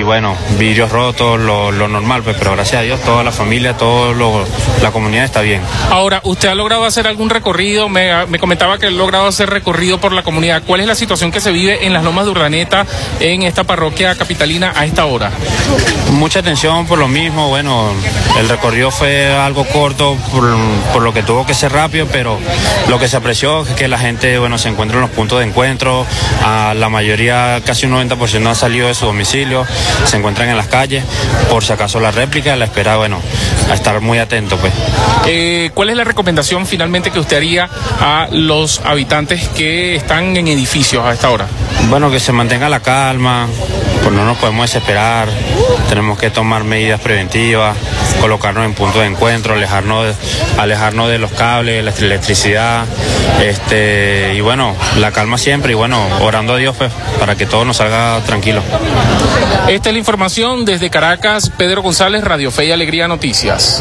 bueno, vidrios rotos, lo normal, pues, pero gracias a Dios toda la familia, la comunidad está bien. Ahora, ¿usted ha logrado hacer algún recorrido? Me comentaba que ha logrado hacer recorrido por la comunidad. ¿Cuál es la situación que se vive en las Lomas de Urdaneta, en esta parroquia capitalina a esta hora? Mucha atención por lo mismo, bueno, el recorrido fue algo corto por lo que tuvo que ser rápido, pero lo que se apreció es que la gente, bueno, se encuentra en los puntos de encuentro, a la mayoría, casi un 90% han salido de su domicilio, se encuentran en las calles, por si acaso la réplica, la espera, bueno, a estar muy atento, pues. ¿Cuál es la recomendación finalmente que usted haría a los habitantes que están en edificios a esta hora? Bueno, que se mantenga la calma, pues no nos podemos desesperar, tenemos que tomar medidas preventivas, colocarnos en puntos de encuentro, alejarnos de los cables, la electricidad, y bueno, la calma siempre, y bueno, orando a Dios, pues, para que todo nos salga tranquilo. Esta es la información desde Caracas. Pedro González, Radio Fe y Alegría Noticias.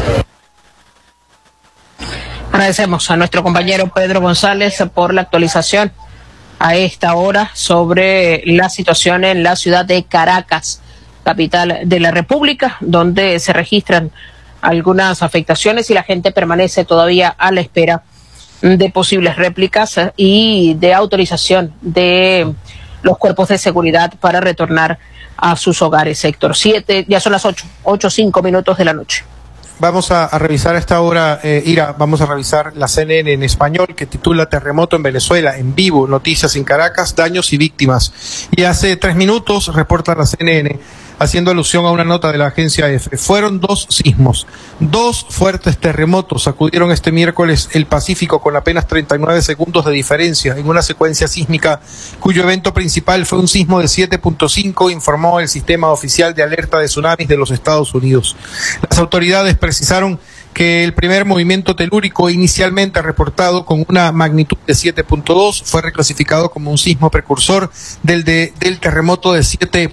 Agradecemos a nuestro compañero Pedro González por la actualización a esta hora sobre la situación en la ciudad de Caracas, capital de la República, donde se registran algunas afectaciones y la gente permanece todavía a la espera de posibles réplicas y de autorización de los cuerpos de seguridad para retornar a sus hogares. Sector 7, ya son las 8:05 de la noche. Vamos a revisar a esta hora, Ira, vamos a revisar la CNN en español que titula Terremoto en Venezuela, en vivo, noticias en Caracas, daños y víctimas. Y hace 3 minutos reporta la CNN, haciendo alusión a una nota de la agencia EFE. Fueron 2 sismos, 2 fuertes terremotos sacudieron este miércoles el Pacífico con apenas 39 segundos de diferencia en una secuencia sísmica cuyo evento principal fue un sismo de 7.5, informó el Sistema Oficial de Alerta de Tsunamis de los Estados Unidos. Las autoridades precisaron que el primer movimiento telúrico inicialmente reportado con una magnitud de 7.2 fue reclasificado como un sismo precursor del terremoto de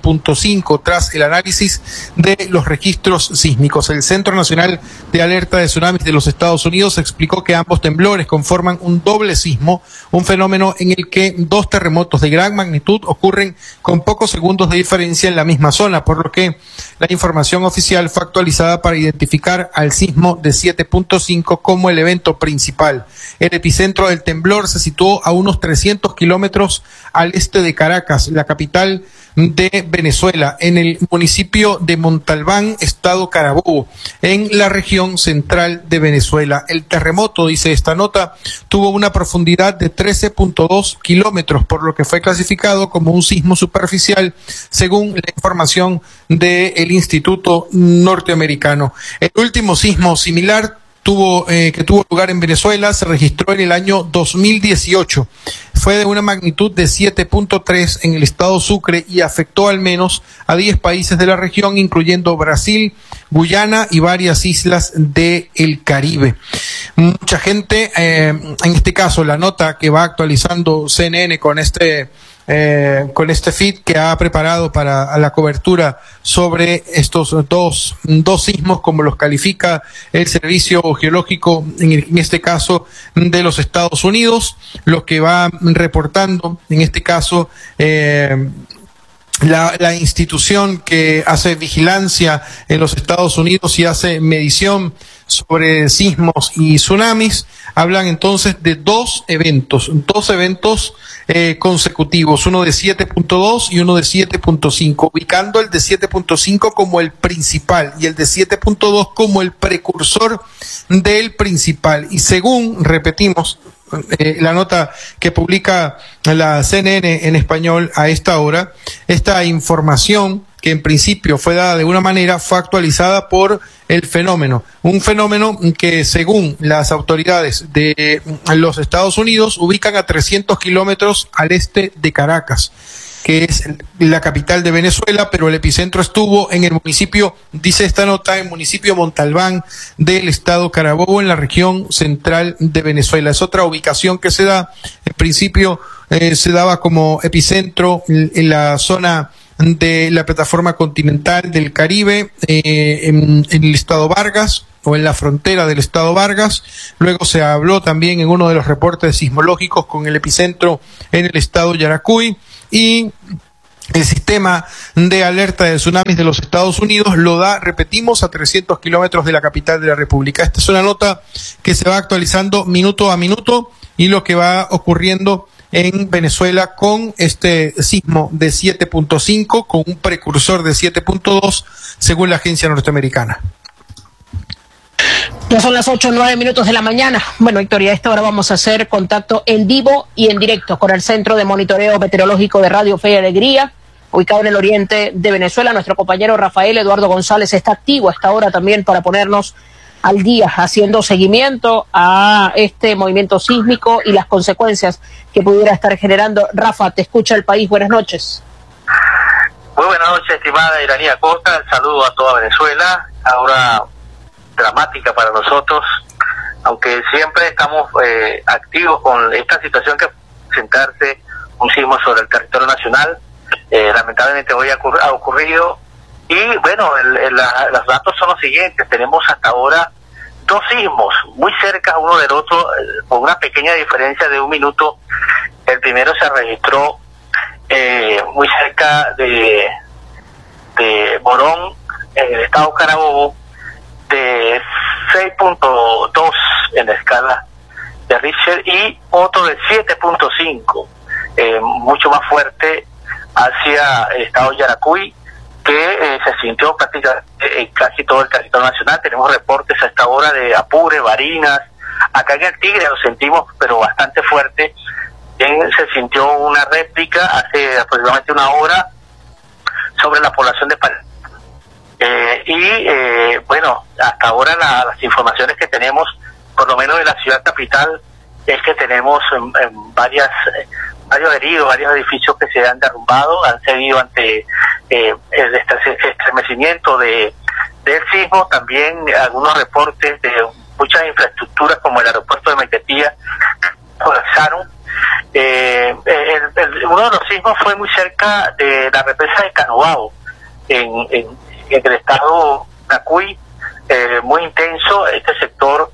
7.5 tras el análisis de los registros sísmicos. El Centro Nacional de Alerta de Tsunamis de los Estados Unidos explicó que ambos temblores conforman un doble sismo, un fenómeno en el que 2 terremotos de gran magnitud ocurren con pocos segundos de diferencia en la misma zona, por lo que la información oficial fue actualizada para identificar al sismo de 7.5 como el evento principal. El epicentro del temblor se situó a unos 300 kilómetros al este de Caracas, la capital de Venezuela, en el municipio de Montalbán, estado Carabobo, en la región central de Venezuela. El terremoto, dice esta nota, tuvo una profundidad de 13.2 kilómetros, por lo que fue clasificado como un sismo superficial, según la información del Instituto Norteamericano. El último sismo similar que tuvo lugar en Venezuela se registró en el año 2018. Fue de una magnitud de 7.3 en el estado Sucre y afectó al menos a 10 países de la región, incluyendo Brasil, Guyana y varias islas del Caribe. Mucha gente, en este caso la nota que va actualizando CNN con este feed que ha preparado para la cobertura sobre estos dos sismos, como los califica el Servicio Geológico, en este caso de los Estados Unidos, lo que va reportando, en este caso, la institución que hace vigilancia en los Estados Unidos y hace medición sobre sismos y tsunamis. Hablan entonces de dos eventos consecutivos, uno de 7.2 y uno de 7.5, ubicando el de 7.5 como el principal y el de 7.2 como el precursor del principal. Y según, repetimos, la nota que publica la CNN en español a esta hora, esta información que en principio fue dada de una manera, fue actualizada por el fenómeno. Un fenómeno que, según las autoridades de los Estados Unidos, ubican a 300 kilómetros al este de Caracas, que es la capital de Venezuela, pero el epicentro estuvo en el municipio, dice esta nota, en el municipio Montalbán del estado Carabobo, en la región central de Venezuela. Es otra ubicación que se da. En principio se daba como epicentro en la zona de la plataforma continental del Caribe, en el estado Vargas, o en la frontera del estado Vargas. Luego se habló también en uno de los reportes sismológicos con el epicentro en el estado Yaracuy, y El sistema de alerta de tsunamis de los Estados Unidos lo da, repetimos, a 300 kilómetros de la capital de la República. Esta es una nota que se va actualizando minuto a minuto y lo que va ocurriendo en Venezuela con este sismo de 7.5, con un precursor de 7.2, según la agencia norteamericana. Ya son las 8:09 de la mañana. Bueno, Victoria, a esta hora vamos a hacer contacto en vivo y en directo con el Centro de Monitoreo Meteorológico de Radio Fe y Alegría, ubicado en el oriente de Venezuela. Nuestro compañero Rafael Eduardo González está activo a esta hora también para ponernos al día, haciendo seguimiento a este movimiento sísmico y las consecuencias que pudiera estar generando. Rafa, te escucha el país. Buenas noches. Muy buenas noches, estimada Iranía Costa. El saludo a toda Venezuela. Ahora dramática para nosotros, aunque siempre estamos activos con esta situación que presentarse un sismo sobre el territorio nacional. Lamentablemente hoy ha ocurrido y bueno, los datos son los siguientes. Tenemos hasta ahora 2 sismos muy cerca uno del otro, con una pequeña diferencia de 1 minuto. El primero se registró muy cerca de Morón, en el estado Carabobo, de 6.2 en la escala de Richter, y otro de 7.5, mucho más fuerte, hacia el estado Yaracuy, que se sintió prácticamente en casi todo el territorio nacional. Tenemos reportes a esta hora de Apure, Barinas. Acá en el Tigre lo sentimos, pero bastante fuerte. Se sintió una réplica hace aproximadamente 1 hora sobre la población de Palma. Bueno, hasta ahora las informaciones que tenemos, por lo menos de la ciudad capital, es que tenemos varios heridos, varios edificios que se han derrumbado, han cedido ante el estremecimiento del sismo. También algunos reportes de muchas infraestructuras como el aeropuerto de Maiquetía colapsaron. Uno de los sismos fue muy cerca de la represa de Canobao, en el estado Nacuy, muy intenso este sector,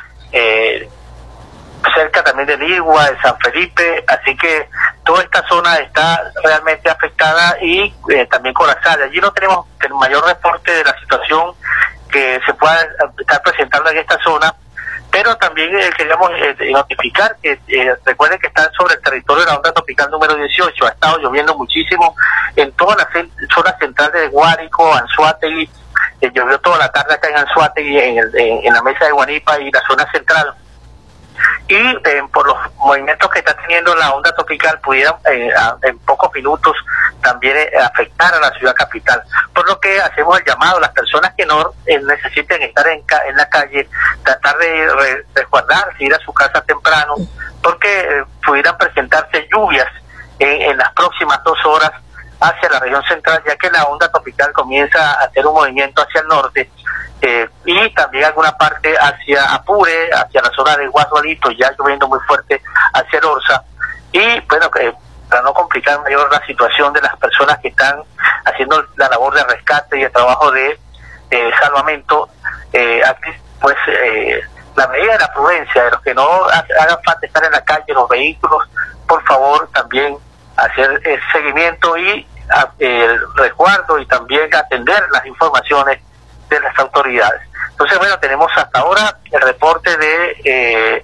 cerca también de Ligua, de San Felipe, así que toda esta zona está realmente afectada y también colapsada. Allí no tenemos el mayor reporte de la situación que se pueda estar presentando en esta zona, pero también queríamos notificar que recuerden que están sobre el territorio de la onda tropical número 18, ha estado lloviendo muchísimo en toda la zona central de Guárico, Anzoátegui, llovió toda la tarde acá en Anzoátegui, en la mesa de Guanipa y la zona central. Y por los movimientos que está teniendo la onda tropical pudieran en pocos minutos también afectar a la ciudad capital, por lo que hacemos el llamado a las personas que no necesiten estar en la calle, tratar de resguardarse, ir a su casa temprano, porque pudieran presentarse lluvias en las próximas 2 horas hacia la región central, ya que la onda tropical comienza a hacer un movimiento hacia el norte, y también alguna parte hacia Apure, hacia la zona de Guadualito, ya lloviendo muy fuerte hacia el Orza. Y bueno, para no complicar mayor la situación de las personas que están haciendo la labor de rescate y el trabajo de salvamento, aquí pues la medida de la prudencia de los que no hagan falta estar en la calle, los vehículos, por favor también hacer seguimiento y el resguardo, y también atender las informaciones de las autoridades. Entonces, bueno, tenemos hasta ahora el reporte de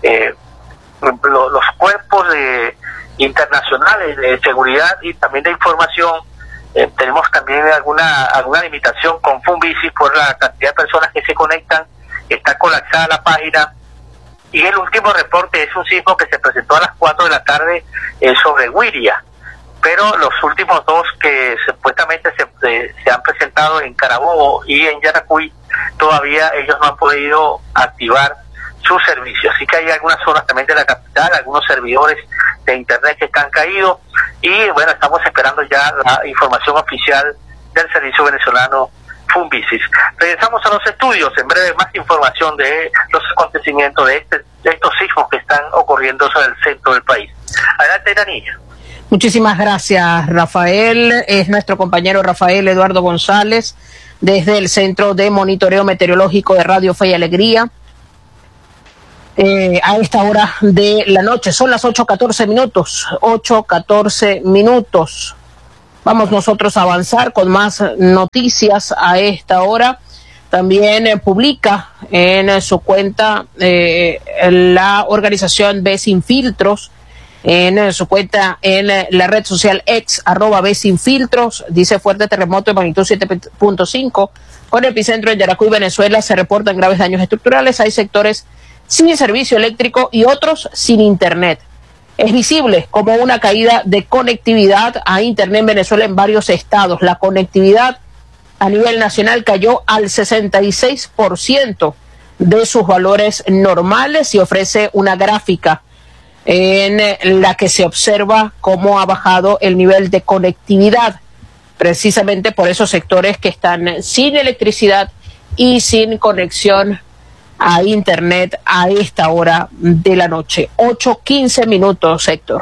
los cuerpos internacionales de seguridad y también de información. Tenemos también alguna limitación con Funvisis por la cantidad de personas que se conectan. Está colapsada la página. Y el último reporte es un sismo que se presentó a las 4 de la tarde sobre Huiria, pero los últimos 2 que supuestamente se han presentado en Carabobo y en Yaracuy, todavía ellos no han podido activar su servicio. Así que hay algunas zonas también de la capital, algunos servidores de internet que están caídos, y bueno, estamos esperando ya la información oficial del servicio venezolano Funvisis. Regresamos a los estudios, en breve más información de los acontecimientos de estos sismos que están ocurriendo sobre el centro del país. Adelante, Iranía. Muchísimas gracias, Rafael. Es nuestro compañero Rafael Eduardo González desde el Centro de Monitoreo Meteorológico de Radio Fe y Alegría. A esta hora de la noche son las 8:14 minutos. Vamos nosotros a avanzar con más noticias a esta hora. También publica en su cuenta la organización Ve Sin Filtros, en su cuenta en la red social X, @Ve Sin Filtros, dice: fuerte terremoto de magnitud 7.5 con epicentro en Yaracuy, Venezuela. Se reportan graves daños estructurales. Hay sectores sin servicio eléctrico y otros sin internet. Es visible como una caída de conectividad a internet en Venezuela en varios estados. La conectividad a nivel nacional cayó al 66% de sus valores normales, y ofrece una gráfica en la que se observa cómo ha bajado el nivel de conectividad, precisamente por esos sectores que están sin electricidad y sin conexión a internet a esta hora de la noche. 8:15, Héctor.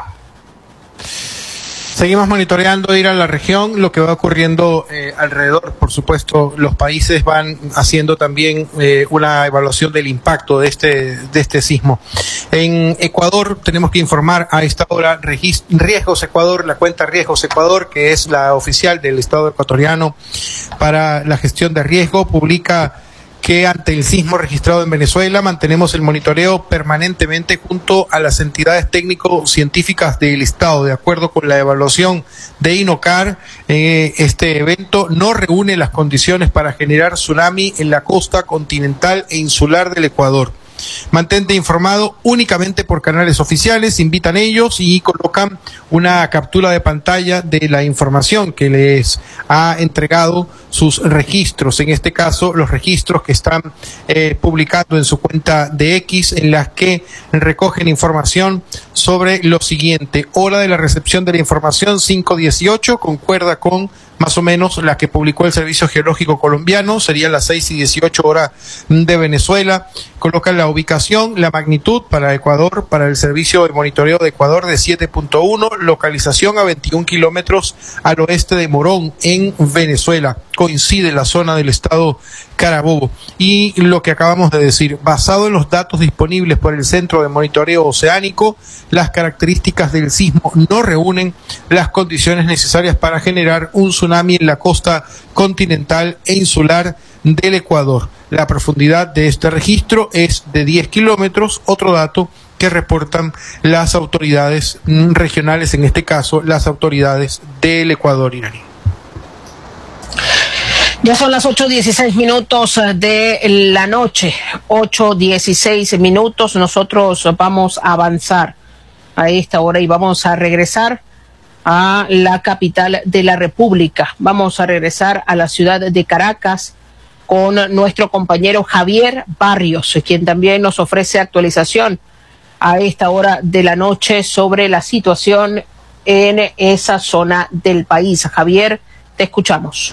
Seguimos monitoreando ir a la región, lo que va ocurriendo alrededor. Por supuesto, los países van haciendo también una evaluación del impacto de este sismo. En Ecuador tenemos que informar a esta hora Riesgos Ecuador, la cuenta Riesgos Ecuador, que es la oficial del Estado ecuatoriano para la gestión de riesgo, publica que ante el sismo registrado en Venezuela mantenemos el monitoreo permanentemente junto a las entidades técnico-científicas del Estado. De acuerdo con la evaluación de INOCAR, este evento no reúne las condiciones para generar tsunami en la costa continental e insular del Ecuador. Mantente informado únicamente por canales oficiales, invitan ellos y colocan una captura de pantalla de la información que les ha entregado sus registros, en este caso los registros que están publicando en su cuenta de X, en las que recogen información sobre lo siguiente: hora de la recepción de la información 5:18, concuerda con más o menos la que publicó el Servicio Geológico Colombiano, serían las 6:18 hora de Venezuela. Colocan la ubicación, la magnitud para Ecuador, para el Servicio de Monitoreo de Ecuador, de 7.1, localización a 21 kilómetros al oeste de Morón, en Venezuela. Coincide la zona del estado Carabobo. Y lo que acabamos de decir, basado en los datos disponibles por el Centro de Monitoreo Oceánico, las características del sismo no reúnen las condiciones necesarias para generar un tsunami en la costa continental e insular del Ecuador. La profundidad de este registro es de 10 kilómetros, otro dato que reportan las autoridades regionales, en este caso las autoridades del Ecuador iraní. Ya son las 8:16 de la noche, 8:16. Nosotros vamos a avanzar a esta hora y vamos a regresar a la capital de la República. Vamos a regresar a la ciudad de Caracas con nuestro compañero Javier Barrios, quien también nos ofrece actualización a esta hora de la noche sobre la situación en esa zona del país. Javier, te escuchamos.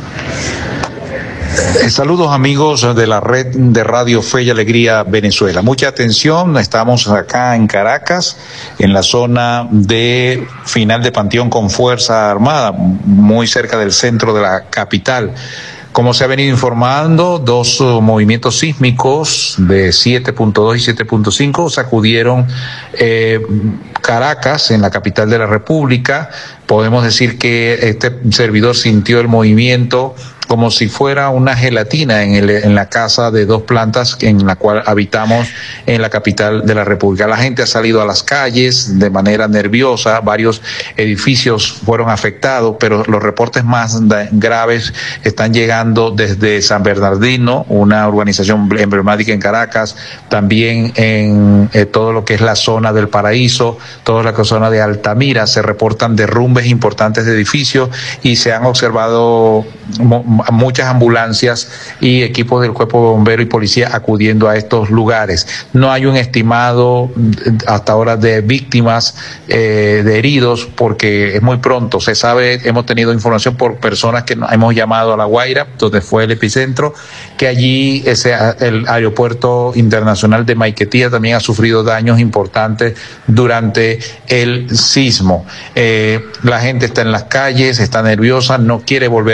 Saludos amigos de la red de Radio Fe y Alegría Venezuela. Mucha atención, estamos acá en Caracas, en la zona de final de Panteón con Fuerza Armada, muy cerca del centro de la capital. Como se ha venido informando, dos movimientos sísmicos de 7.2 y 7.5 sacudieron Caracas, en la capital de la República. Podemos decir que este servidor sintió el movimiento como si fuera una gelatina en la casa de 2 plantas en la cual habitamos en la capital de la República. La gente ha salido a las calles de manera nerviosa, varios edificios fueron afectados, pero los reportes más graves están llegando desde San Bernardino, una urbanización emblemática en Caracas, también en todo lo que es la zona del Paraíso, toda la zona de Altamira. Se reportan derrumbes importantes de edificios y se han observado muchas ambulancias y equipos del Cuerpo de Bomberos y Policía acudiendo a estos lugares. No hay un estimado hasta ahora de víctimas, de heridos, porque es muy pronto. Se sabe, hemos tenido información por personas que hemos llamado a La Guaira, donde fue el epicentro, que allí el aeropuerto internacional de Maiquetía también ha sufrido daños importantes durante el sismo. La gente está en las calles, está nerviosa, no quiere volver a los edificios.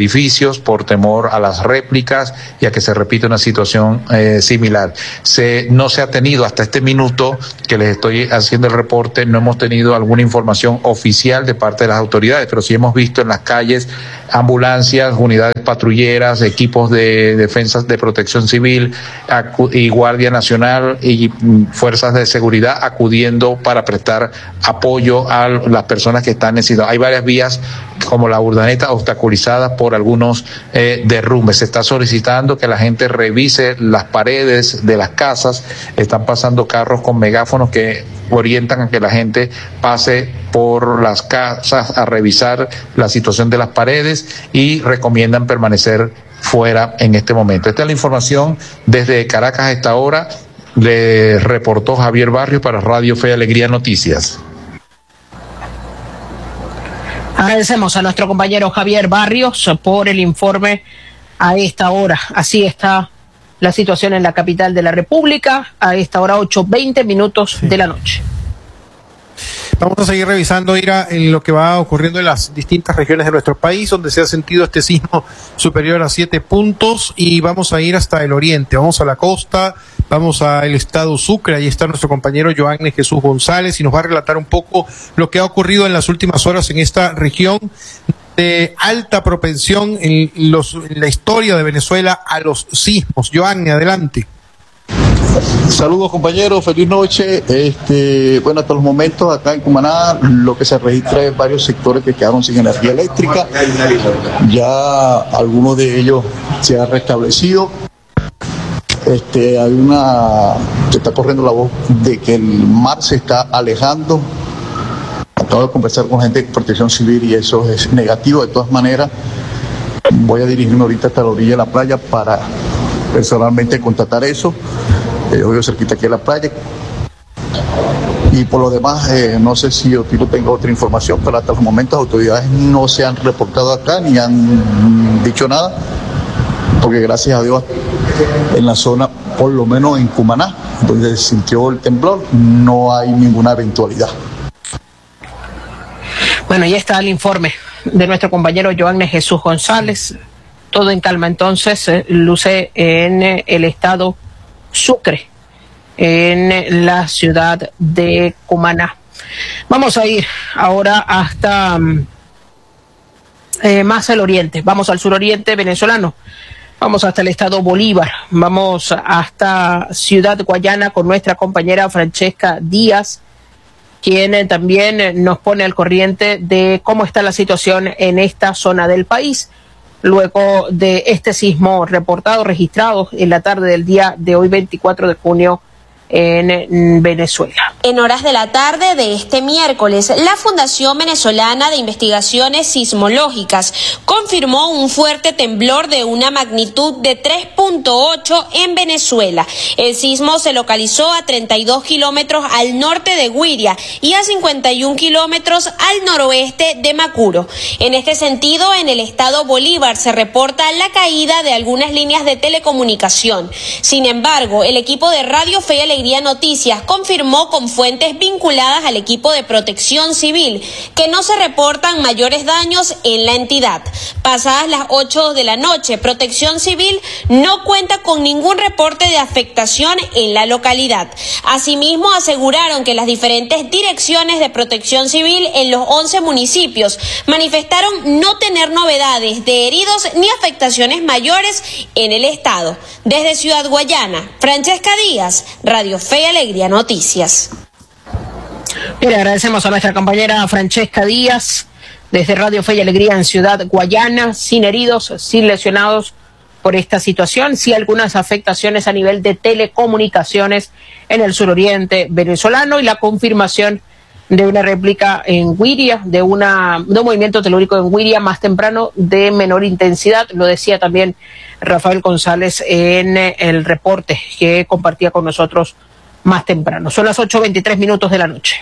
edificios por temor a las réplicas y a que se repita una situación similar. No se ha tenido hasta este minuto que les estoy haciendo el reporte, no hemos tenido alguna información oficial de parte de las autoridades, pero sí hemos visto en las calles ambulancias, unidades patrulleras, equipos de defensas de protección civil y Guardia Nacional y fuerzas de seguridad acudiendo para prestar apoyo a las personas que están necesitadas. Hay varias vías como la Urdaneta obstaculizadas por algunos derrumbes. Se está solicitando que la gente revise las paredes de las casas. Están pasando carros con megáfonos que orientan a que la gente pase por las casas a revisar la situación de las paredes y recomiendan permanecer fuera en este momento. Esta es la información desde Caracas a esta hora. Le reportó Javier Barrios para Radio Fe y Alegría Noticias. Agradecemos a nuestro compañero Javier Barrios por el informe a esta hora. Así está la situación en la capital de la República a esta hora, 8:20 de la noche. Vamos a seguir revisando, Ira, en lo que va ocurriendo en las distintas regiones de nuestro país, donde se ha sentido este sismo superior a 7 puntos, y vamos a ir hasta el oriente, vamos a la costa, vamos al estado Sucre. Ahí está nuestro compañero Joannes Jesús González y nos va a relatar un poco lo que ha ocurrido en las últimas horas en esta región de alta propensión en la historia de Venezuela a los sismos. Joannes, adelante. Saludos compañeros, feliz noche. Bueno, hasta los momentos acá en Cumaná lo que se registra es varios sectores que quedaron sin energía eléctrica. Ya algunos de ellos se han restablecido. Se está corriendo la voz de que el mar se está alejando. Acabo de conversar con gente de Protección Civil y eso es negativo. De todas maneras, voy a dirigirme ahorita hasta la orilla de la playa para personalmente constatar eso. Yo vivo cerquita aquí de la playa. Y por lo demás, no sé si Otilo tenga otra información, pero hasta los momentos las autoridades no se han reportado acá ni han dicho nada, porque gracias a Dios en la zona, por lo menos en Cumaná, donde se sintió el temblor, no hay ninguna eventualidad. Bueno, ya está el informe de nuestro compañero Joannes Jesús González. Todo en calma entonces, luce en el estado Sucre, en la ciudad de Cumaná. Vamos a ir ahora hasta más al oriente, vamos al suroriente venezolano, vamos hasta el estado Bolívar, vamos hasta Ciudad Guayana con nuestra compañera Francesca Díaz, quien también nos pone al corriente de cómo está la situación en esta zona del país, luego de este sismo registrado en la tarde del día de hoy, 24 de junio, en Venezuela. En horas de la tarde de este miércoles, la Fundación Venezolana de Investigaciones Sismológicas confirmó un fuerte temblor de una magnitud de 3.8 en Venezuela. El sismo se localizó a 32 kilómetros al norte de Guiria y a 51 kilómetros al noroeste de Macuro. En este sentido, en el estado Bolívar se reporta la caída de algunas líneas de telecomunicación. Sin embargo, el equipo de Radio Fe y Alegría Noticias confirmó con fuentes vinculadas al equipo de Protección Civil que no se reportan mayores daños en la entidad. Pasadas las 8 de la noche, Protección Civil no cuenta con ningún reporte de afectación en la localidad. Asimismo, aseguraron que las diferentes direcciones de Protección Civil en los 11 municipios manifestaron no tener novedades de heridos ni afectaciones mayores en el estado. Desde Ciudad Guayana, Francesca Díaz, Radio Fe y Alegría Noticias. Le agradecemos a nuestra compañera Francesca Díaz desde Radio Fe y Alegría en Ciudad Guayana, sin heridos, sin lesionados por esta situación, sí algunas afectaciones a nivel de telecomunicaciones en el suroriente venezolano y la confirmación de una réplica en Guiria, de un movimiento telúrico en Guiria más temprano de menor intensidad. Lo decía también Rafael González en el reporte que compartía con nosotros más temprano. Son las 8:23 de la noche.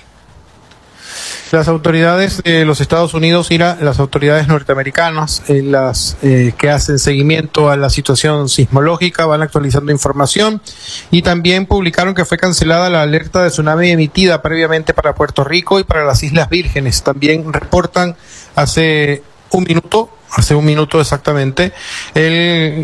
Las autoridades de los Estados Unidos, las autoridades norteamericanas, las que hacen seguimiento a la situación sismológica, van actualizando información y también publicaron que fue cancelada la alerta de tsunami emitida previamente para Puerto Rico y para las Islas Vírgenes. También reportan hace un minuto hace un minuto exactamente, el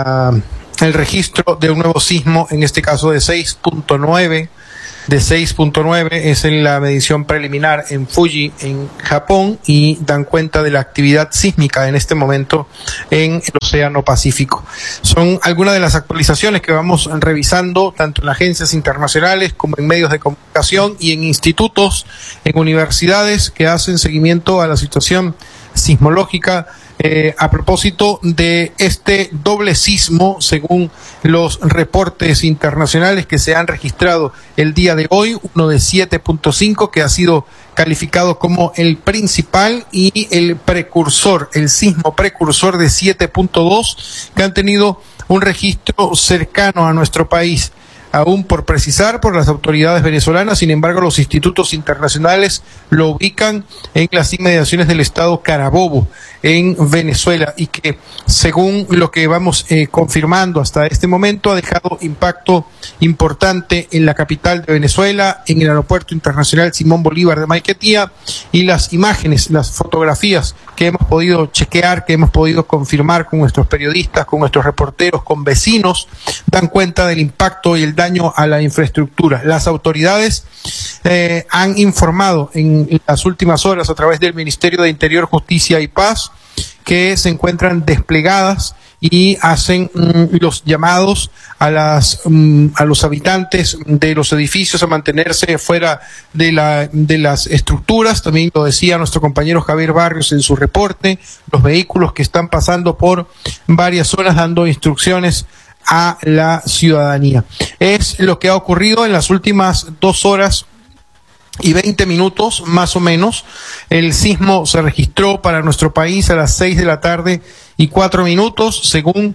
registro de un nuevo sismo, en este caso de 6.9. De 6.9 es en la medición preliminar en Fuji, en Japón, y dan cuenta de la actividad sísmica en este momento en el Océano Pacífico. Son algunas de las actualizaciones que vamos revisando tanto en agencias internacionales como en medios de comunicación y en institutos, en universidades que hacen seguimiento a la situación sismológica. A propósito de este doble sismo, según los reportes internacionales que se han registrado el día de hoy, uno de 7.5 que ha sido calificado como el principal y el precursor, el sismo precursor de 7.2 que han tenido un registro cercano a nuestro país. Aún por precisar por las autoridades venezolanas, sin embargo los institutos internacionales lo ubican en las inmediaciones del estado Carabobo, en Venezuela, y que según lo que vamos confirmando hasta este momento ha dejado impacto importante en la capital de Venezuela, en el aeropuerto internacional Simón Bolívar de Maiquetía, y las imágenes, las fotografías que hemos podido chequear, que hemos podido confirmar con nuestros periodistas, con nuestros reporteros, con vecinos, dan cuenta del impacto y el daño a la infraestructura. Las autoridades han informado en las últimas horas a través del Ministerio de Interior, Justicia y Paz que se encuentran desplegadas y hacen los llamados a los habitantes de los edificios a mantenerse fuera de las estructuras. También lo decía nuestro compañero Javier Barrios en su reporte, los vehículos que están pasando por varias zonas dando instrucciones a la ciudadanía. Es lo que ha ocurrido en las últimas 2 horas y 20 minutos, más o menos. El sismo se registró para nuestro país a las 6 de la tarde y 4 minutos, según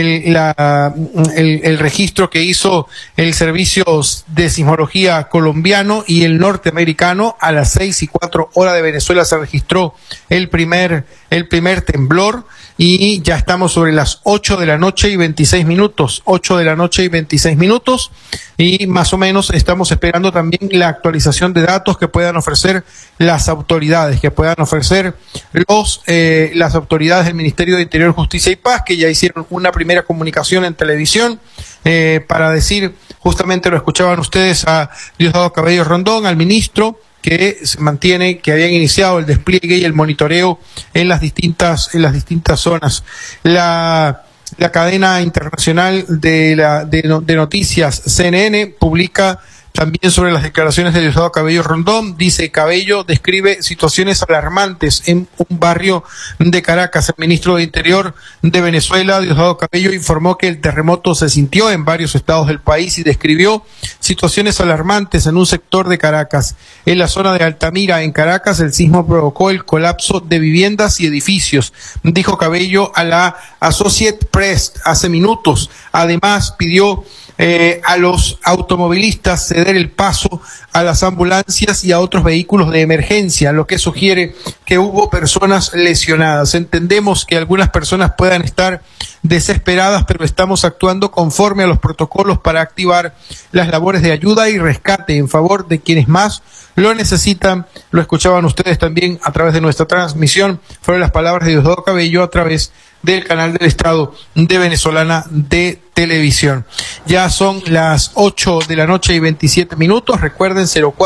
el registro que hizo el Servicio de Sismología colombiano y el norteamericano. A las 6 y 4 horas de Venezuela se registró el primer temblor, y ya estamos sobre las 8 de la noche y 26 minutos, 8 de la noche y 26 minutos, y más o menos estamos esperando también la actualización de datos que puedan ofrecer las autoridades, que puedan ofrecer las autoridades del Ministerio de Interior, Justicia y Paz, que ya hicieron una primera comunicación en televisión para decir, justamente lo escuchaban ustedes a Diosdado Cabello Rondón, al ministro, que se mantiene, que habían iniciado el despliegue y el monitoreo en las distintas zonas. La cadena internacional de noticias CNN publica también sobre las declaraciones de Diosdado Cabello Rondón. Dice: Cabello describe situaciones alarmantes en un barrio de Caracas. El ministro de Interior de Venezuela, Diosdado Cabello, informó que el terremoto se sintió en varios estados del país y describió situaciones alarmantes en un sector de Caracas. En la zona de Altamira, en Caracas, el sismo provocó el colapso de viviendas y edificios, dijo Cabello a la Associated Press hace minutos. Además, pidió a los automovilistas ceder el paso a las ambulancias y a otros vehículos de emergencia, lo que sugiere que hubo personas lesionadas. Entendemos que algunas personas puedan estar desesperadas, pero estamos actuando conforme a los protocolos para activar las labores de ayuda y rescate en favor de quienes más lo necesitan. Lo escuchaban ustedes también a través de nuestra transmisión. Fueron las palabras de Diosdado Cabello a través del canal del Estado de Venezolana de Televisión. Ya son las 8 de la noche y 27 minutos. Recuerden,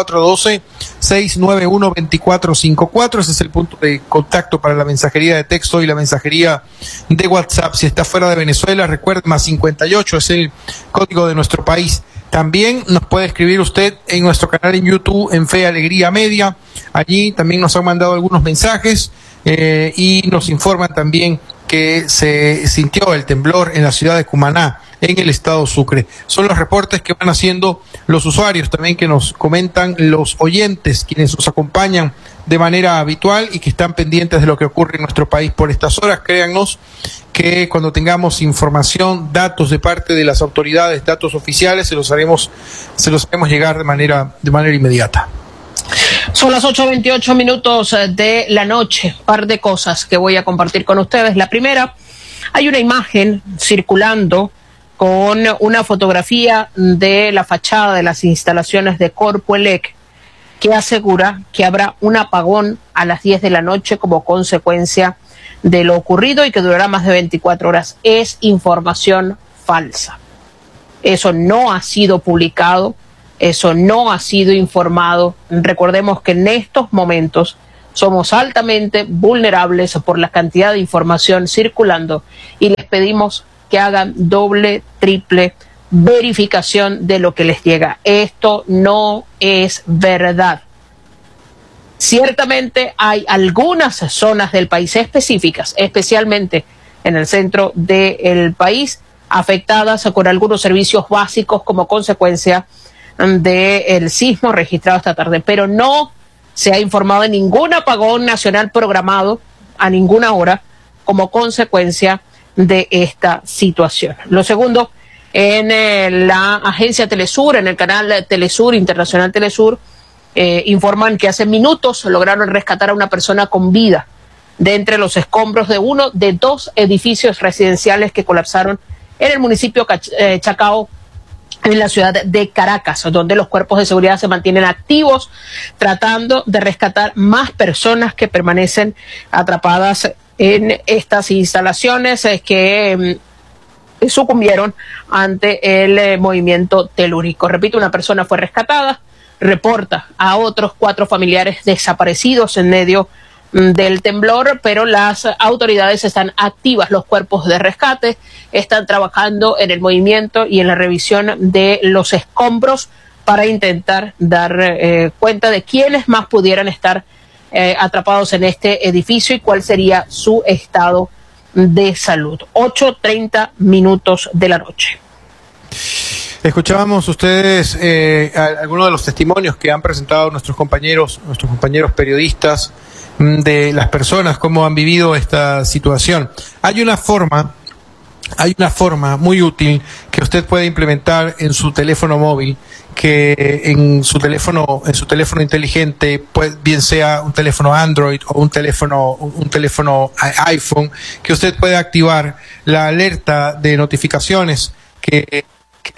0412-691-2454. Ese es el punto de contacto para la mensajería de texto y la mensajería de WhatsApp. Si está fuera de Venezuela, recuerden, más 58 es el código de nuestro país. También nos puede escribir usted en nuestro canal en YouTube, en Fe y Alegría Media. Allí también nos han mandado algunos mensajes y nos informan también que se sintió el temblor en la ciudad de Cumaná, en el estado Sucre. Son los reportes que van haciendo los usuarios también, que nos comentan los oyentes, quienes nos acompañan de manera habitual y que están pendientes de lo que ocurre en nuestro país por estas horas. Créannos que cuando tengamos información, datos de parte de las autoridades, datos oficiales, se los haremos llegar de manera inmediata. Son las 8:28 minutos de la noche. Par de cosas que voy a compartir con ustedes. La primera, hay una imagen circulando con una fotografía de la fachada de las instalaciones de Corpoelec, que asegura que habrá un apagón a las 10 de la noche como consecuencia de lo ocurrido y que durará más de 24 horas. Es información falsa. Eso no ha sido publicado, eso no ha sido informado. Recordemos que en estos momentos somos altamente vulnerables por la cantidad de información circulando y les pedimos que hagan doble, triple verificación de lo que les llega. Esto no es verdad. Ciertamente hay algunas zonas del país específicas, especialmente en el centro del país, afectadas con algunos servicios básicos como consecuencia del sismo registrado esta tarde, pero no se ha informado de ningún apagón nacional programado a ninguna hora como consecuencia de esta situación. Lo segundo, en la agencia Telesur, en el canal Telesur, Internacional Telesur, informan que hace minutos lograron rescatar a una persona con vida de entre los escombros de uno de dos edificios residenciales que colapsaron en el municipio Chacao, en la ciudad de Caracas, donde los cuerpos de seguridad se mantienen activos tratando de rescatar más personas que permanecen atrapadas en estas instalaciones que sucumbieron ante el movimiento telúrico. Repito, una persona fue rescatada, reporta a otros 4 familiares desaparecidos en medio del temblor, pero las autoridades están activas, los cuerpos de rescate están trabajando en el movimiento y en la revisión de los escombros para intentar dar cuenta de quiénes más pudieran estar atrapados en este edificio y cuál sería su estado de salud. 8:30 de la noche. Escuchábamos ustedes algunos de los testimonios que han presentado nuestros compañeros periodistas de las personas, cómo han vivido esta situación. Hay una forma muy útil que usted puede implementar en su teléfono móvil, que en su teléfono inteligente, pues bien sea un teléfono Android o un teléfono iPhone, que usted puede activar la alerta de notificaciones que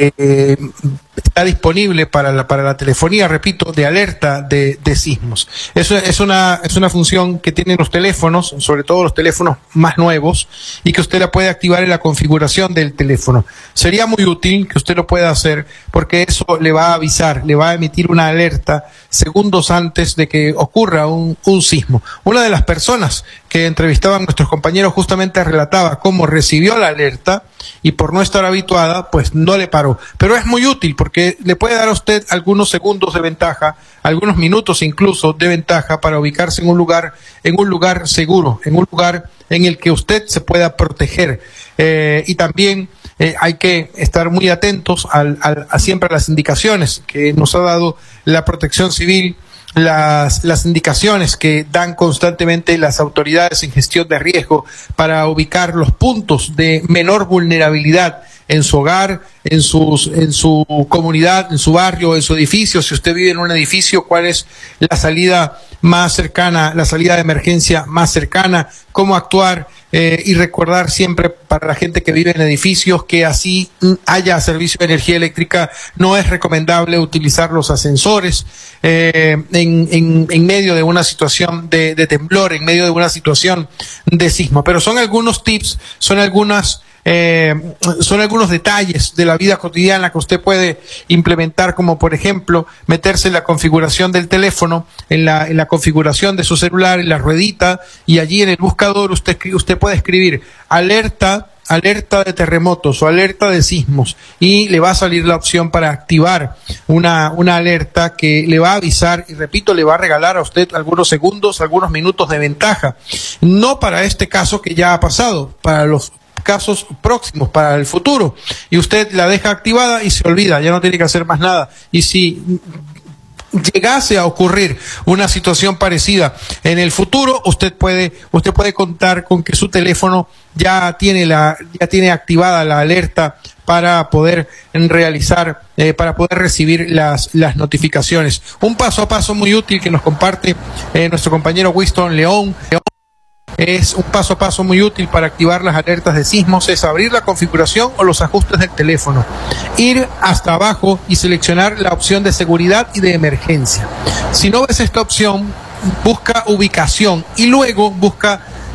está disponible para la telefonía, repito, de alerta de sismos. Eso es una función que tienen los teléfonos, sobre todo los teléfonos más nuevos, y que usted la puede activar en la configuración del teléfono. Sería muy útil que usted lo pueda hacer, porque eso le va a avisar, le va a emitir una alerta segundos antes de que ocurra un sismo. Una de las personas que entrevistaban nuestros compañeros justamente relataba cómo recibió la alerta y por no estar habituada, pues no le paró. Pero es muy útil porque le puede dar a usted algunos segundos de ventaja, algunos minutos incluso de ventaja para ubicarse en un lugar seguro, en un lugar en el que usted se pueda proteger. Y también hay que estar muy atentos siempre a las indicaciones que nos ha dado la Protección Civil, las indicaciones que dan constantemente las autoridades en gestión de riesgo para ubicar los puntos de menor vulnerabilidad en su hogar, en su comunidad, en su barrio, en su edificio. Si usted vive en un edificio, ¿cuál es la salida más cercana, la salida de emergencia más cercana? ¿Cómo actuar? Y recordar siempre para la gente que vive en edificios que así haya servicio de energía eléctrica, no es recomendable utilizar los ascensores en medio de una situación de temblor, en medio de una situación de sismo. Pero son algunos tips, son algunos detalles de la vida cotidiana que usted puede implementar, como por ejemplo meterse en la configuración del teléfono, en la configuración de su celular, en la ruedita, y allí en el buscador usted puede escribir alerta de terremotos o alerta de sismos, y le va a salir la opción para activar una alerta que le va a avisar y, repito, le va a regalar a usted algunos segundos, algunos minutos de ventaja. No para este caso que ya ha pasado, para los casos próximos, para el futuro, y usted la deja activada y se olvida, ya no tiene que hacer más nada. Y si llegase a ocurrir una situación parecida en el futuro, usted puede contar con que su teléfono ya tiene activada la alerta para poder recibir las notificaciones. Un paso a paso muy útil que nos comparte nuestro compañero Winston León. Es un paso a paso muy útil para activar las alertas de sismos, es abrir la configuración o los ajustes del teléfono, ir hasta abajo y seleccionar la opción de seguridad y de emergencia. Si no ves esta opción, busca ubicación y luego busca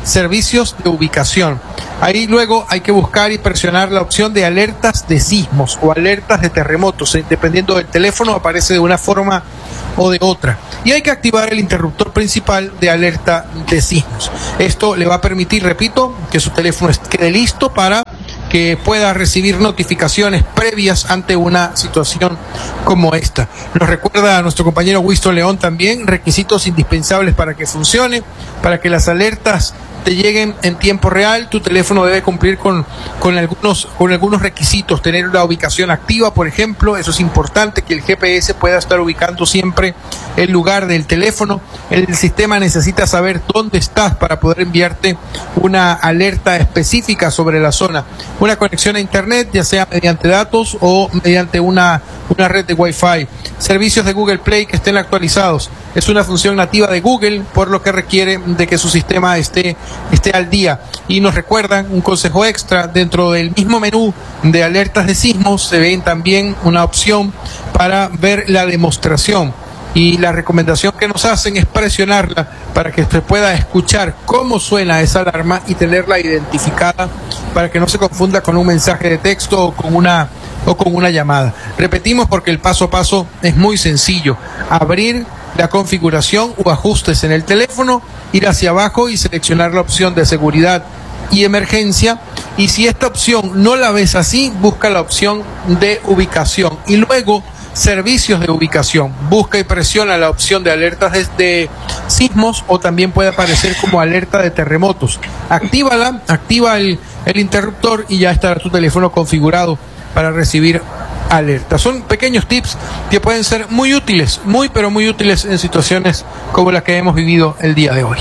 servicios de ubicación. Ahí luego hay que buscar y presionar la opción de alertas de sismos o alertas de terremotos. Dependiendo del teléfono aparece de una forma o de otra. Y hay que activar el interruptor principal de alerta de sismos. Esto le va a permitir, repito, que su teléfono quede listo para que pueda recibir notificaciones previas ante una situación como esta. Nos recuerda a nuestro compañero Winston León también requisitos indispensables para que funcione, para que las alertas te lleguen en tiempo real. Tu teléfono debe cumplir con algunos requisitos, tener la ubicación activa, por ejemplo. Eso es importante, que el GPS pueda estar ubicando siempre el lugar del teléfono. El sistema necesita saber dónde estás para poder enviarte una alerta específica sobre la zona. Una conexión a internet, ya sea mediante datos o mediante una red de Wi-Fi. Servicios de Google Play que estén actualizados. Es una función nativa de Google, por lo que requiere de que su sistema esté al día. Y nos recuerdan un consejo extra: dentro del mismo menú de alertas de sismos se ven también una opción para ver la demostración. Y la recomendación que nos hacen es presionarla para que se pueda escuchar cómo suena esa alarma y tenerla identificada para que no se confunda con un mensaje de texto o con una llamada. Repetimos, porque el paso a paso es muy sencillo. Abrir la configuración o ajustes en el teléfono, ir hacia abajo y seleccionar la opción de seguridad y emergencia. Y si esta opción no la ves así, busca la opción de ubicación y luego servicios de ubicación. Busca y presiona la opción de alertas de sismos, o también puede aparecer como alerta de terremotos. Actívala, activa el interruptor y ya estará tu teléfono configurado para recibir alertas. Son pequeños tips que pueden ser muy útiles, pero muy útiles en situaciones como la que hemos vivido el día de hoy.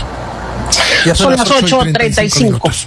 Ya son las 8:35.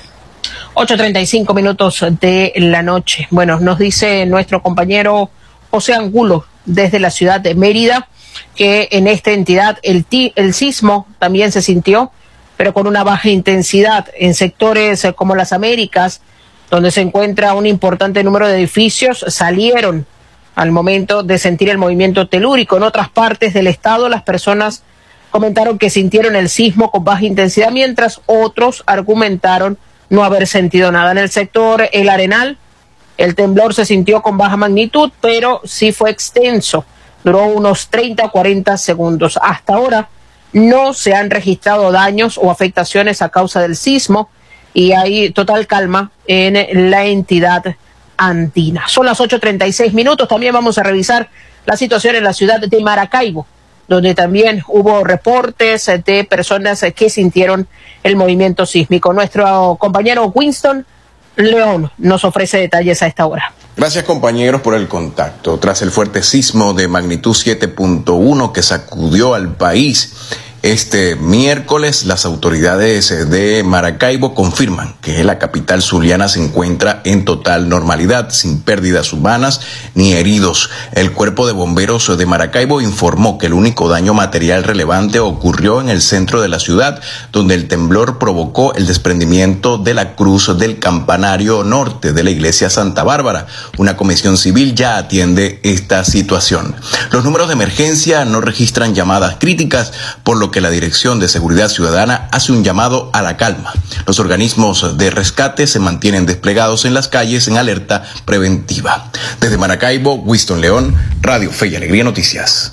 8:35 minutos de la noche. Bueno, nos dice nuestro compañero José Angulo desde la ciudad de Mérida que en esta entidad el sismo también se sintió, pero con una baja intensidad en sectores como las Américas, donde se encuentra un importante número de edificios, salieron al momento de sentir el movimiento telúrico. En otras partes del estado, las personas comentaron que sintieron el sismo con baja intensidad, mientras otros argumentaron no haber sentido nada. En el sector El Arenal, el temblor se sintió con baja magnitud, pero sí fue extenso. Duró unos 30 o 40 segundos. Hasta ahora no se han registrado daños o afectaciones a causa del sismo y hay total calma en la entidad andina. Son las 8:36 minutos. También vamos a revisar la situación en la ciudad de Maracaibo, donde también hubo reportes de personas que sintieron el movimiento sísmico. Nuestro compañero Winston León nos ofrece detalles a esta hora. Gracias, compañeros, por el contacto. Tras el fuerte sismo de magnitud 7.1 que sacudió al país este miércoles, las autoridades de Maracaibo confirman que la capital zuliana se encuentra en total normalidad, sin pérdidas humanas ni heridos. El Cuerpo de Bomberos de Maracaibo informó que el único daño material relevante ocurrió en el centro de la ciudad, donde el temblor provocó el desprendimiento de la cruz del campanario norte de la iglesia Santa Bárbara. Una comisión civil ya atiende esta situación. Los números de emergencia no registran llamadas críticas, por lo que la Dirección de Seguridad Ciudadana hace un llamado a la calma. Los organismos de rescate se mantienen desplegados en las calles en alerta preventiva. Desde Maracaibo, Winston León, Radio Fe y Alegría Noticias.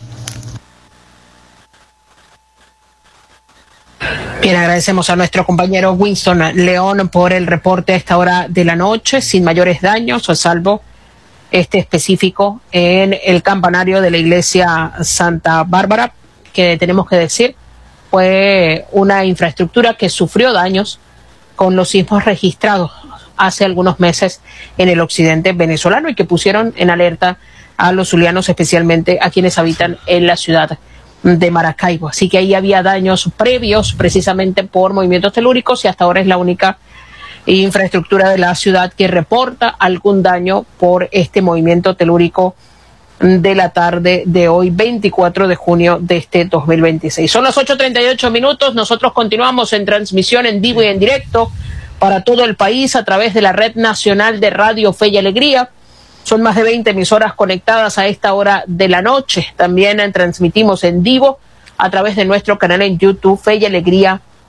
Bien, agradecemos a nuestro compañero Winston León por el reporte a esta hora de la noche, sin mayores daños, salvo este específico en el campanario de la iglesia Santa Bárbara, que tenemos que decir fue una infraestructura que sufrió daños con los sismos registrados hace algunos meses en el occidente venezolano y que pusieron en alerta a los zulianos, especialmente a quienes habitan en la ciudad de Maracaibo. Así que ahí había daños previos precisamente por movimientos telúricos y hasta ahora es la única infraestructura de la ciudad que reporta algún daño por este movimiento telúrico de la tarde de hoy, 24 de junio de este 2026. Son las 8:38 minutos. Nosotros continuamos en transmisión en vivo y en directo para todo el país a través de la Red Nacional de Radio Fe y Alegría. Son más de 20 emisoras conectadas a esta hora de la noche. También transmitimos en vivo a través de nuestro canal en YouTube Fe y Alegría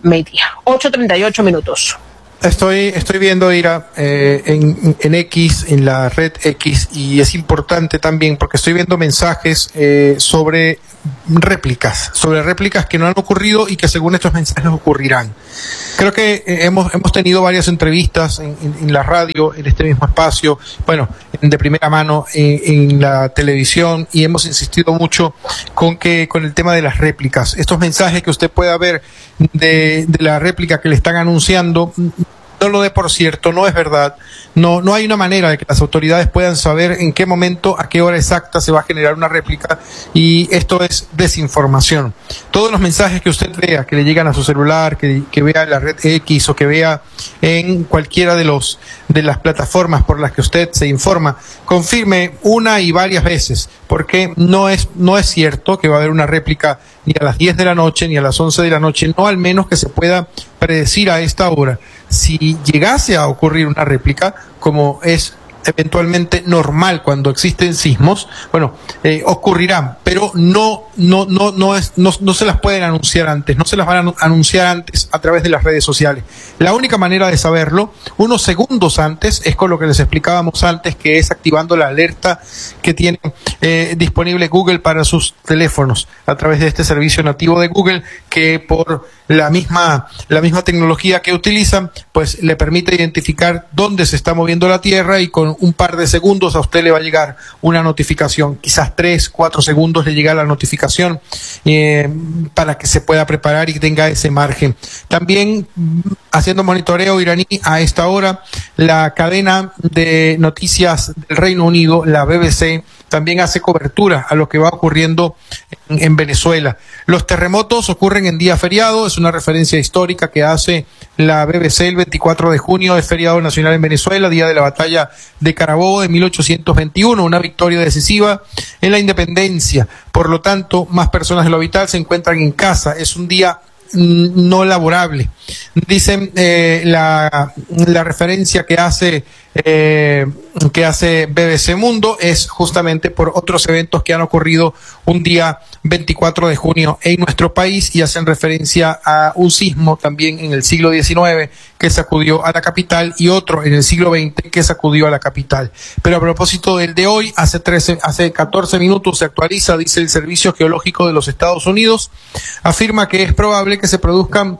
Media. 8:38 minutos. Estoy viendo, Ira, en X, en la red X, y es importante también porque estoy viendo mensajes sobre réplicas que no han ocurrido y que según estos mensajes ocurrirán. Creo que hemos tenido varias entrevistas en la radio, en este mismo espacio, bueno, de primera mano en la televisión, y hemos insistido mucho con el tema de las réplicas. Estos mensajes que usted pueda ver de la réplica que le están anunciando, no lo dé por cierto, no es verdad. No hay una manera de que las autoridades puedan saber en qué momento, a qué hora exacta se va a generar una réplica, y esto es desinformación. Todos los mensajes que usted vea, que le llegan a su celular, que vea en la red X o que vea en cualquiera de las plataformas por las que usted se informa, confirme una y varias veces, porque no es cierto que va a haber una réplica ni a las 10 de la noche ni a las 11 de la noche, no al menos que se pueda predecir a esta hora. Si llegase a ocurrir una réplica, como es eventualmente normal cuando existen sismos, bueno, ocurrirán, pero no se las pueden anunciar antes, no se las van a anunciar antes a través de las redes sociales. La única manera de saberlo, unos segundos antes, es con lo que les explicábamos antes, que es activando la alerta que tiene disponible Google para sus teléfonos, a través de este servicio nativo de Google, que por la misma tecnología que utilizan, pues le permite identificar dónde se está moviendo la Tierra, y con un par de segundos a usted le va a llegar una notificación, quizás 3-4 segundos le llega la notificación, para que se pueda preparar y tenga ese margen. También haciendo monitoreo iraní a esta hora, la cadena de noticias del Reino Unido, la BBC, también hace cobertura a lo que va ocurriendo en Venezuela. Los terremotos ocurren en día feriado, es una referencia histórica que hace la BBC. El 24 de junio es feriado nacional en Venezuela, día de la batalla de Carabobo de 1821, una victoria decisiva en la independencia. Por lo tanto, más personas de lo habitual se encuentran en casa, es un día no laborable. Dicen la referencia que hace BBC Mundo es justamente por otros eventos que han ocurrido un día 24 de junio en nuestro país, y hacen referencia a un sismo también en el siglo XIX que sacudió a la capital, y otro en el siglo XX que sacudió a la capital. Pero a propósito del de hoy, hace 14 minutos se actualiza, dice el Servicio Geológico de los Estados Unidos, afirma que es probable que se produzcan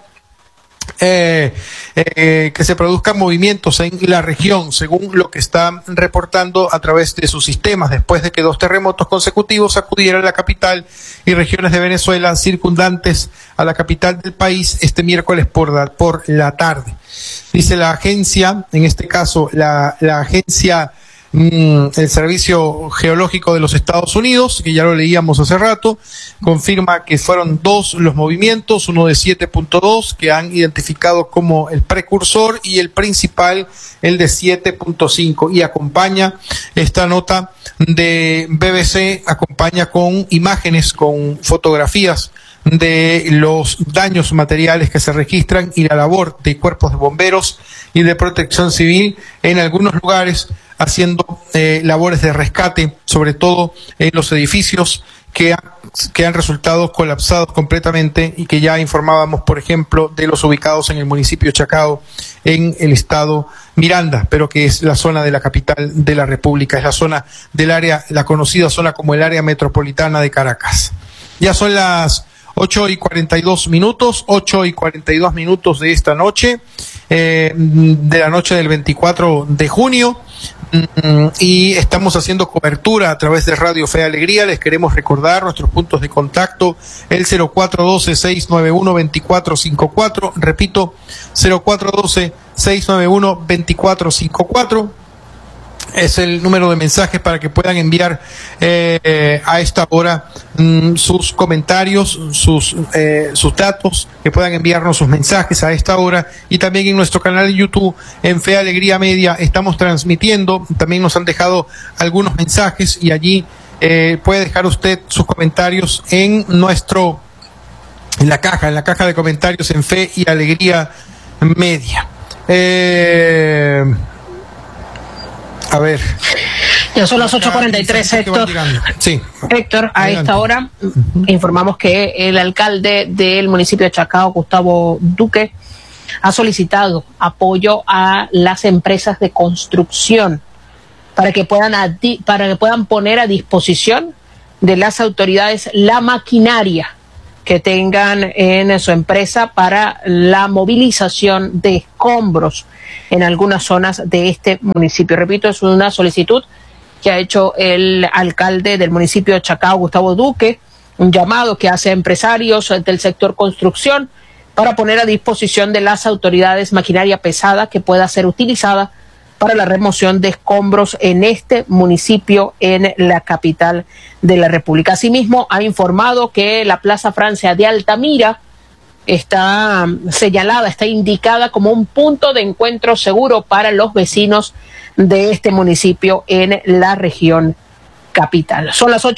movimientos en la región, según lo que están reportando a través de sus sistemas, después de que 2 terremotos consecutivos sacudieran la capital y regiones de Venezuela circundantes a la capital del país este miércoles por la tarde. Dice la agencia, en este caso la agencia, el Servicio Geológico de los Estados Unidos, que ya lo leíamos hace rato, confirma que fueron 2 los movimientos, uno de 7.2 que han identificado como el precursor, y el principal, el de 7.5, y acompaña esta nota de BBC, acompaña con imágenes, con fotografías de los daños materiales que se registran y la labor de cuerpos de bomberos y de protección civil en algunos lugares, haciendo labores de rescate, sobre todo en los edificios que han resultado colapsados completamente, y que ya informábamos, por ejemplo, de los ubicados en el municipio de Chacao, en el estado Miranda, pero que es la zona de la capital de la República, es la zona del área, la conocida zona como el área metropolitana de Caracas. Ya son las 8:42 minutos de esta noche, de la noche del 24 de junio, y estamos haciendo cobertura a través de Radio Fe y Alegría. Les queremos recordar nuestros puntos de contacto: el 0412-691-2454, repito, 0412-691-2454. Es el número de mensajes para que puedan enviar a esta hora sus comentarios, sus datos, que puedan enviarnos sus mensajes a esta hora. Y también en nuestro canal de YouTube, en Fe Alegría Media, estamos transmitiendo. También nos han dejado algunos mensajes, y allí puede dejar usted sus comentarios en la caja de comentarios en Fe y Alegría Media. A ver, Ya son las 8:43, Héctor. Sí. Héctor, a esta hora informamos que el alcalde del municipio de Chacao, Gustavo Duque, ha solicitado apoyo a las empresas de construcción para que puedan poner a disposición de las autoridades la maquinaria que tengan en su empresa para la movilización de escombros en algunas zonas de este municipio. Repito, es una solicitud que ha hecho el alcalde del municipio de Chacao, Gustavo Duque, un llamado que hace a empresarios del sector construcción para poner a disposición de las autoridades maquinaria pesada que pueda ser utilizada para la remoción de escombros en este municipio, en la capital de la República. Asimismo, ha informado que la Plaza Francia de Altamira está señalada, está indicada como un punto de encuentro seguro para los vecinos de este municipio en la región capital. Son las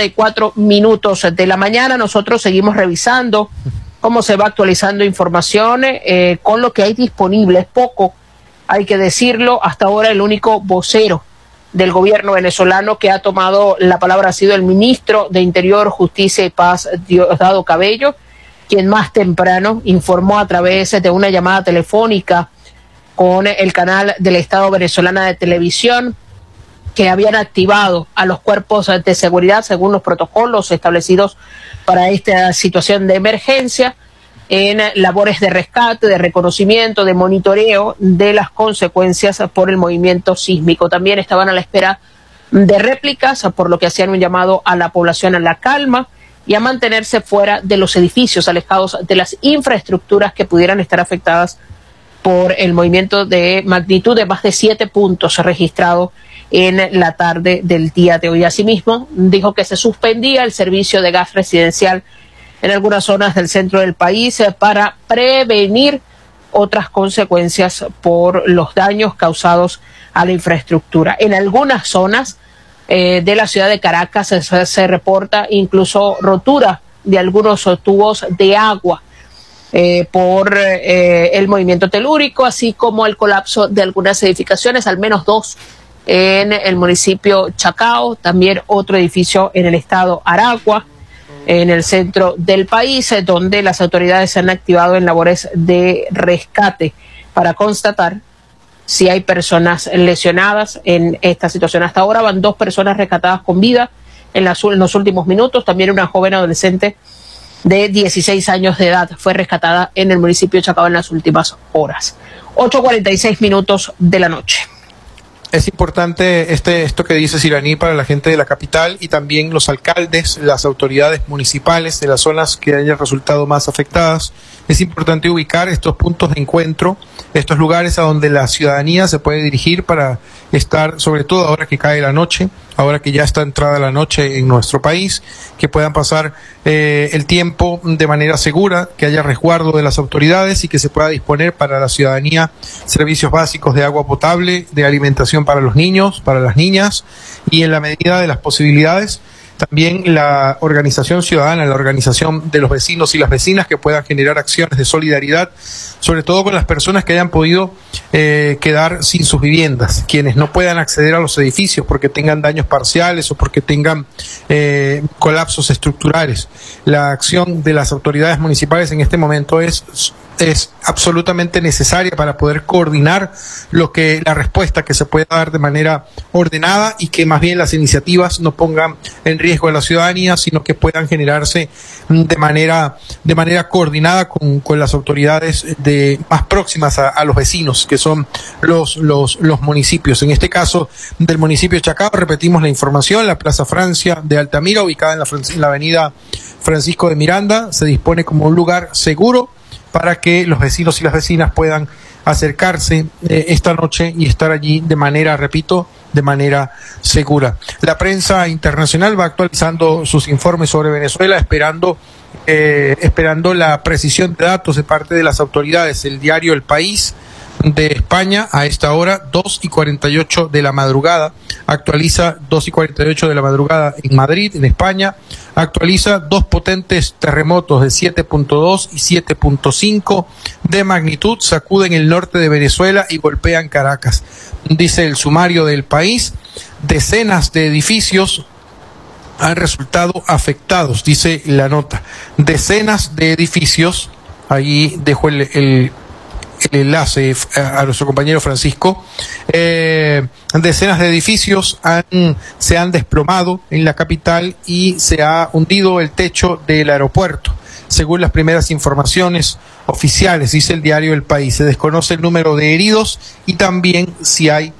8:44 de la mañana. Nosotros seguimos revisando cómo se va actualizando información con lo que hay disponible. Es poco, hay que decirlo. Hasta ahora el único vocero del gobierno venezolano que ha tomado la palabra ha sido el ministro de Interior, Justicia y Paz, Diosdado Cabello, quien más temprano informó a través de una llamada telefónica con el canal del Estado venezolana de televisión que habían activado a los cuerpos de seguridad según los protocolos establecidos para esta situación de emergencia en labores de rescate, de reconocimiento, de monitoreo de las consecuencias por el movimiento sísmico. También estaban a la espera de réplicas, por lo que hacían un llamado a la población a la calma y a mantenerse fuera de los edificios, alejados de las infraestructuras que pudieran estar afectadas por el movimiento de magnitud de más de 7 puntos registrado en la tarde del día de hoy. Asimismo, dijo que se suspendía el servicio de gas residencial en algunas zonas del centro del país para prevenir otras consecuencias por los daños causados a la infraestructura. En algunas zonas de la ciudad de Caracas se reporta incluso rotura de algunos tubos de agua por el movimiento telúrico, así como el colapso de algunas edificaciones, al menos 2 en el municipio Chacao, también otro edificio en el estado Aragua, en el centro del país, donde las autoridades se han activado en labores de rescate para constatar si hay personas lesionadas en esta situación. Hasta ahora van 2 personas rescatadas con vida en los últimos minutos. También una joven adolescente de 16 años de edad fue rescatada en el municipio de Chacao en las últimas horas. 8:46 de la noche. Es importante esto que dice Siraní para la gente de la capital y también los alcaldes, las autoridades municipales de las zonas que hayan resultado más afectadas. Es importante ubicar estos puntos de encuentro, estos lugares a donde la ciudadanía se puede dirigir para estar, sobre todo ahora que cae la noche, ahora que ya está entrada la noche en nuestro país, que puedan pasar el tiempo de manera segura, que haya resguardo de las autoridades y que se pueda disponer para la ciudadanía servicios básicos de agua potable, de alimentación para los niños, para las niñas y en la medida de las posibilidades también la organización ciudadana, la organización de los vecinos y las vecinas que puedan generar acciones de solidaridad, sobre todo con las personas que hayan podido quedar sin sus viviendas, quienes no puedan acceder a los edificios porque tengan daños parciales o porque tengan colapsos estructurales. La acción de las autoridades municipales en este momento es absolutamente necesaria para poder coordinar la respuesta que se pueda dar de manera ordenada y que más bien las iniciativas no pongan en riesgo a la ciudadanía, sino que puedan generarse de manera coordinada con las autoridades más próximas a los vecinos, que son los municipios. En este caso del municipio de Chacao, repetimos la información, la Plaza Francia de Altamira, ubicada en la avenida Francisco de Miranda, se dispone como un lugar seguro para que los vecinos y las vecinas puedan acercarse esta noche y estar allí de manera, repito, de manera segura. La prensa internacional va actualizando sus informes sobre Venezuela, esperando la precisión de datos de parte de las autoridades. El diario El País de España a esta hora, 2:48 de la madrugada. Actualiza 2:48 de la madrugada en Madrid, en España. Actualiza 2 potentes terremotos de 7.2 y 7.5 de magnitud. Sacuden el norte de Venezuela y golpean Caracas. Dice el sumario del país, decenas de edificios han resultado afectados, dice la nota. Decenas de edificios, ahí dejo el enlace a nuestro compañero Francisco. Decenas de edificios se han desplomado en la capital y se ha hundido el techo del aeropuerto. Según las primeras informaciones oficiales, dice el diario El País, se desconoce el número de heridos y también si hay